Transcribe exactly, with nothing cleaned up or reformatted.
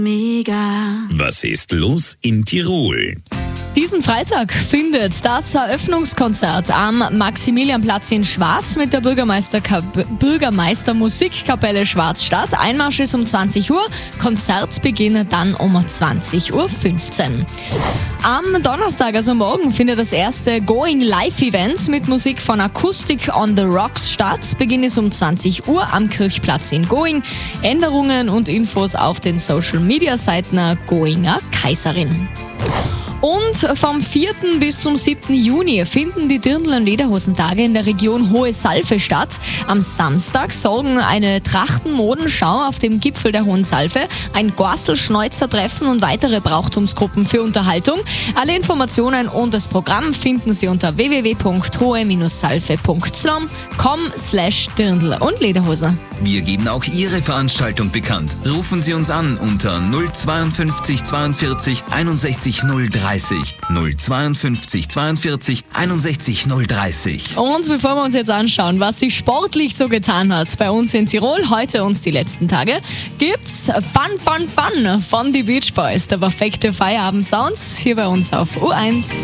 Mega. Was ist los in Tirol? Diesen Freitag findet das Eröffnungskonzert am Maximilianplatz in Schwarz mit der Bürgermeister Bürgermeister-Musikkapelle Schwarz statt. Einmarsch ist um zwanzig Uhr, Konzertbeginn dann um zwanzig Uhr fünfzehn. Am Donnerstag, also morgen, findet das erste Going Live Event mit Musik von Acoustic on the Rocks statt. Beginn ist um zwanzig Uhr am Kirchplatz in Going. Änderungen und Infos auf den Social Media Seiten Goinger Kaiserin. Und vom vierten bis zum siebten Juni finden die Dirndl- und Lederhosentage in der Region Hohe Salve statt. Am Samstag sorgen eine Trachtenmodenschau auf dem Gipfel der Hohen Salve, ein Gorselschneuzer-Treffen und weitere Brauchtumsgruppen für Unterhaltung. Alle Informationen und das Programm finden Sie unter w w w punkt hohe salve punkt com slash Dirndl und Lederhose. Wir geben auch Ihre Veranstaltung bekannt. Rufen Sie uns an unter null zweiundfünfzig zweiundvierzig einundsechzig null dreißig. null zweiundfünfzig zweiundvierzig einundsechzig null dreißig. Und bevor wir uns jetzt anschauen, was sich sportlich so getan hat bei uns in Tirol, heute und die letzten Tage, gibt's Fun, Fun, Fun von die Beach Boys. Der perfekte Feierabend-Sounds hier bei uns auf U eins.